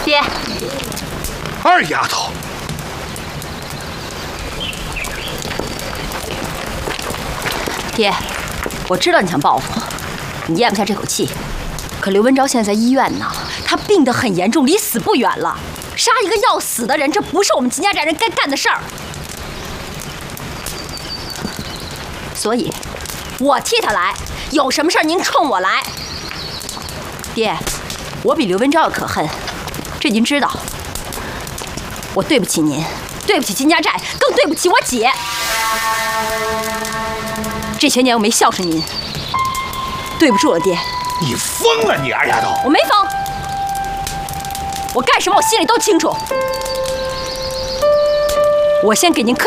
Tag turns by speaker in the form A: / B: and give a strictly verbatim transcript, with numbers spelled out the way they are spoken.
A: 爹，
B: 二丫头，
A: 爹，我知道你想报复，你咽不下这口气。可刘文昭现在在医院呢，他病得很严重，离死不远了。杀一个要死的人，这不是我们秦家寨人该干的事儿。所以，我替他来。有什么事儿您冲我来。爹，我比刘文昭要可恨，这您知道。我对不起您，对不起秦家寨，更对不起我姐。这些年我没孝顺您，对不住了，爹。
B: 你疯了你，二丫头！
A: 我没疯，我干什么我心里都清楚。我先给您磕。